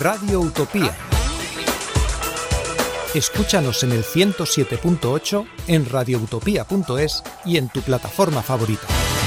Radio Utopía. Escúchanos en el 107.8, en radioutopía.es y en tu plataforma favorita.